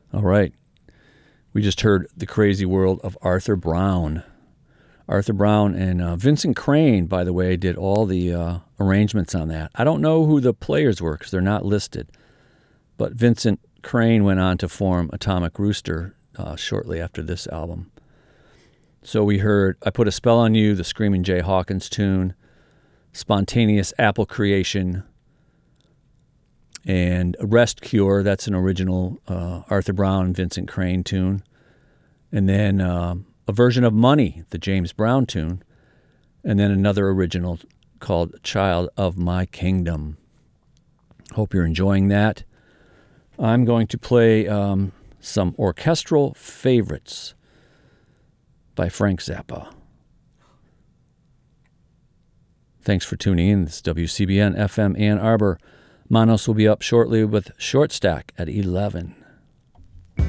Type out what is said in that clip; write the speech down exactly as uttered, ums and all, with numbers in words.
All right. We just heard The Crazy World of Arthur Brown. Arthur Brown and uh, Vincent Crane, by the way, did all the uh, arrangements on that. I don't know who the players were because they're not listed. But Vincent Crane went on to form Atomic Rooster uh, shortly after this album. So we heard I Put a Spell on You, the Screaming Jay Hawkins tune, Spontaneous Apple Creation, and Rest Cure. That's an original uh, Arthur Brown and Vincent Crane tune. And then uh, a version of Money, the James Brown tune. And then another original called Child of My Kingdom. Hope you're enjoying that. I'm going to play um, some orchestral favorites by Frank Zappa. Thanks for tuning in. This is W C B N F M Ann Arbor. Manos will be up shortly with Short Stack at eleven.